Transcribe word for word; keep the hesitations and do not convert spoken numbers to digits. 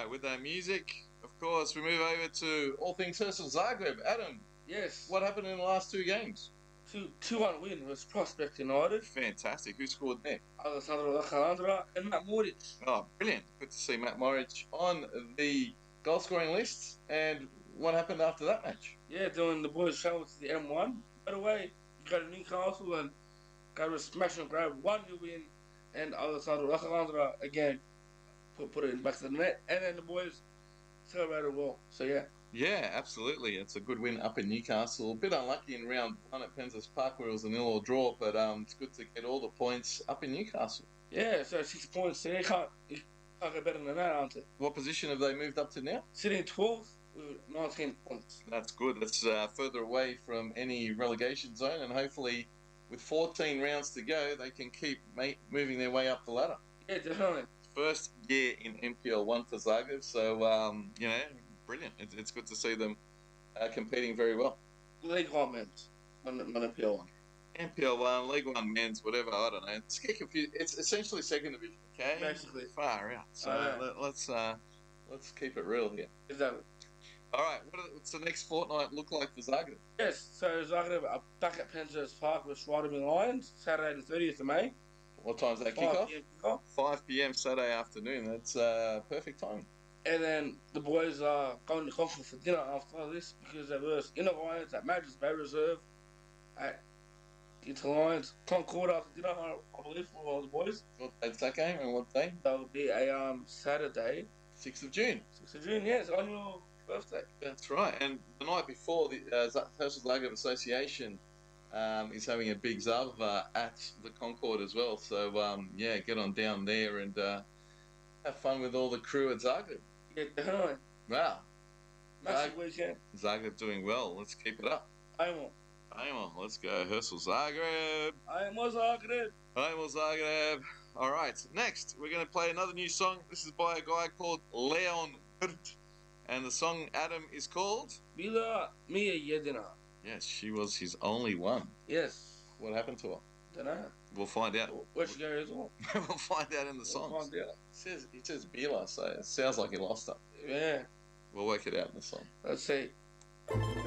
right, with that music, of course, we move over to all things Hersel Zagreb. Adam, Yes. what happened in the last two games? Two two one win was Prospect United. Fantastic. Who scored there? Alessandro Lacalandra and Matt Moric. Oh, brilliant. Good to see Matt Moric on the goal scoring list. And what happened after that match? Yeah, doing the boys' show to the M one. By the way, you go to Newcastle and got a smash and grab one new win, and Alessandro Lacalandra again put put it in back to the net, and then the boys celebrated well. So yeah. Yeah, absolutely. It's a good win up in Newcastle. A bit unlucky in round one at Penzas Park where it was a nil-all draw, but um, it's good to get all the points up in Newcastle. Yeah, so six points there. Can't, you can't get better than that, aren't it? What position have they moved up to now? Sitting twelfth with nineteen points. That's good. That's uh, further away from any relegation zone, and hopefully with fourteen rounds to go, they can keep ma- moving their way up the ladder. Yeah, definitely. First year in M P L one for Zagreb, so, um, you know, brilliant. It's, it's good to see them uh, competing very well. League One men's, not not M P L one. M P L one, League One men's, whatever, I don't know. It's, get confused. It's essentially second division, okay? Basically. Far out. So Uh, let, let's uh, let's keep it real here. Exactly. All right, what are, what's the next fortnight look like for Zagreb? Yes, so Zagreb are back at Penzas Park with Schwaderman Lions, Saturday the thirtieth of May. What time's that five kickoff? p m kickoff. five p m Saturday afternoon. That's uh, perfect time. And then the boys are going to Concord for dinner after this because they verse Inner Lions at Madras Bay Reserve at Inter Lions Concord after dinner, I I believe, for all the boys. What date's that game and what day? That will be a um, Saturday, sixth of June. sixth of June, yes, on your birthday. That's right. And the night before, the uh, Z- Hersel Zagreb Association um, is having a big Zava at the Concord as well. So, um, yeah, get on down there and uh, have fun with all the crew at Zagreb. Yeah, definitely. Wow. Massive Zag- weekend. Zagreb doing well. Let's keep it up. I'm on. Aymo, let's go. Hersel Zagreb. I'm on Zagreb. Aymo Zagreb. All right, next we're going to play another new song. This is by a guy called Leon Hrt. And the song, Adam, is called? Bila Mia Jedina. Yes, she was his only one. Yes. What happened to her? Don't know. We'll find out. Where'd she go as well? We'll find out in the We'll songs. find out. It says, it says Bila, so it sounds like he lost her. Yeah. We'll work it out in the song. Let's see.